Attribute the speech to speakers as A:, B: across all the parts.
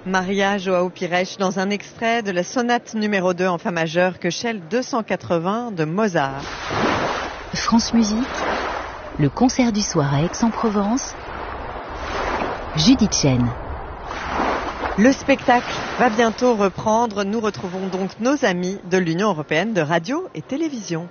A: Maria Joao Pires dans un extrait de la sonate numéro 2 en fa majeur Köchel 280 de Mozart.
B: France Musique, le concert du soir à Aix-en-Provence, Judith Chen.
A: Le spectacle va bientôt reprendre. Nous retrouvons donc nos amis de l'Union européenne de radio et télévision.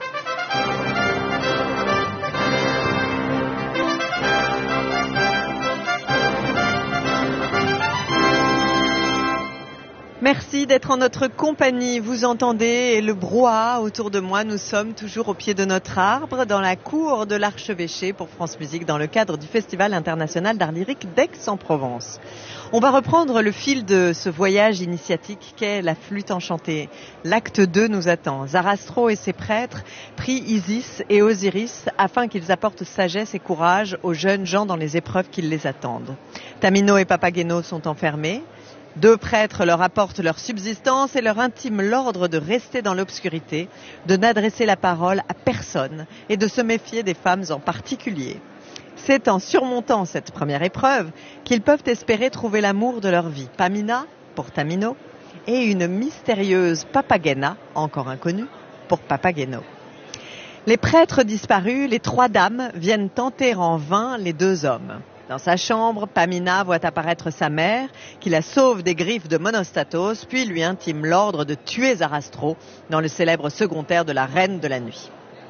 A: Merci d'être en notre compagnie. Vous entendez le brouhaha autour de moi. Nous sommes toujours au pied de notre arbre, dans la cour de l'Archevêché pour France Musique, dans le cadre du Festival international d'art lyrique d'Aix-en-Provence. On va reprendre le fil de ce voyage initiatique qu'est la flûte enchantée. L'acte 2 nous attend. Zarastro et ses prêtres prient Isis et Osiris afin qu'ils apportent sagesse et courage aux jeunes gens dans les épreuves qui les attendent. Tamino et Papageno sont enfermés. 2 prêtres leur apportent leur subsistance et leur intiment l'ordre de rester dans l'obscurité, de n'adresser la parole à personne et de se méfier des femmes en particulier. C'est en surmontant cette première épreuve qu'ils peuvent espérer trouver l'amour de leur vie. Pamina pour Tamino et une mystérieuse Papagena, encore inconnue, pour Papageno. Les prêtres disparus, les 3 dames viennent tenter en vain les 2 hommes. Dans sa chambre, Pamina voit apparaître sa mère, qui la sauve des griffes de Monostatos, puis lui intime l'ordre de tuer Zarastro dans le célèbre second air de la Reine de la Nuit.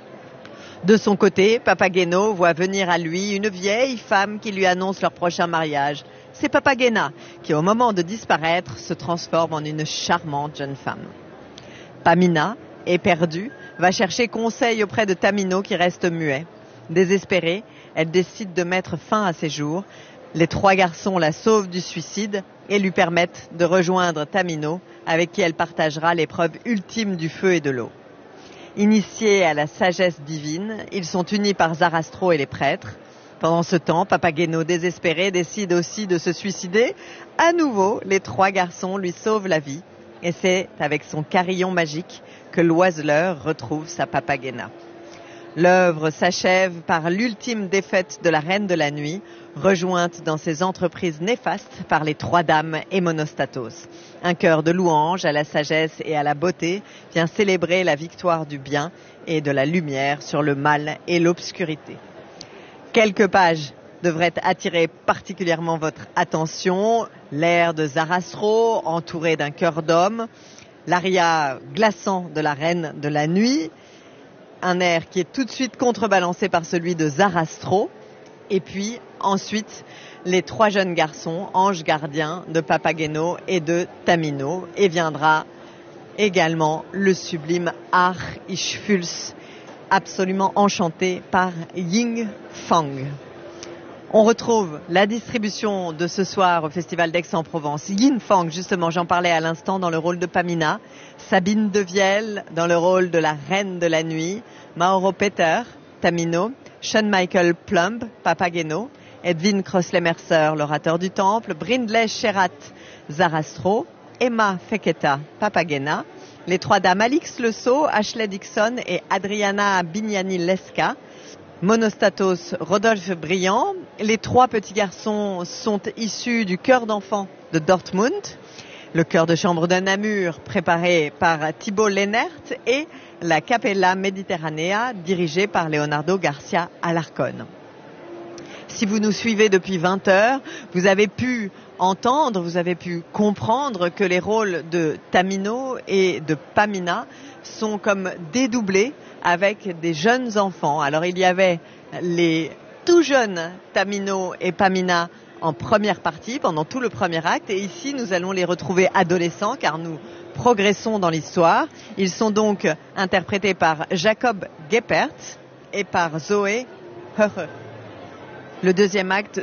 A: De son côté, Papageno voit venir à lui une vieille femme qui lui annonce leur prochain mariage. C'est Papagena qui, au moment de disparaître, se transforme en une charmante jeune femme. Pamina, éperdue, va chercher conseil auprès de Tamino qui reste muet. Désespérée, elle décide de mettre fin à ses jours. Les 3 garçons la sauvent du suicide et lui permettent de rejoindre Tamino, avec qui elle partagera l'épreuve ultime du feu et de l'eau. Initiés à la sagesse divine, ils sont unis par Zarastro et les prêtres. Pendant ce temps, Papageno, désespéré, décide aussi de se suicider. À nouveau, les 3 garçons lui sauvent la vie. Et c'est avec son carillon magique que l'oiseleur retrouve sa Papagena. L'œuvre s'achève par l'ultime défaite de la Reine de la Nuit, rejointe dans ses entreprises néfastes par les 3 dames et Monostatos. Un chœur de louanges à la sagesse et à la beauté vient célébrer la victoire du bien et de la lumière sur le mal et l'obscurité. Quelques pages devraient attirer particulièrement votre attention. L'air de Zarastro, entouré d'un chœur d'hommes, l'aria glaçant de la Reine de la Nuit, un air qui est tout de suite contrebalancé par celui de Zarastro, et puis ensuite les 3 jeunes garçons, anges gardiens de Papageno et de Tamino, et viendra également le sublime Ach ich fühl's, absolument enchanté par Ying Fang. On retrouve la distribution de ce soir au Festival d'Aix-en-Provence. Yin Fang, justement, j'en parlais à l'instant, dans le rôle de Pamina. Sabine Devielle, dans le rôle de la Reine de la Nuit. Mauro Peter, Tamino. Sean Michael Plumb, Papageno. Edwin Crossley-Mercer, l'orateur du Temple. Brindley Sherat, Zarastro. Emma Feketa, Papagena. Les 3 dames Alix Le Sceau, Ashley Dixon et Adriana Bignani-Lesca. Monostatos, Rodolphe Briand. Les 3 petits garçons sont issus du chœur d'enfants de Dortmund, le chœur de chambre de Namur préparé par Thibault Lennert et la Capella Mediterranea dirigée par Leonardo Garcia Alarcón. Si vous nous suivez depuis 20 heures, vous avez pu entendre, vous avez pu comprendre que les rôles de Tamino et de Pamina sont comme dédoublés avec des jeunes enfants. Alors il y avait les tout jeunes Tamino et Pamina en première partie, pendant tout le premier acte, et ici nous allons les retrouver adolescents car nous progressons dans l'histoire. Ils sont donc interprétés par Jacob Geppert et par Zoé Höhe. Le deuxième acte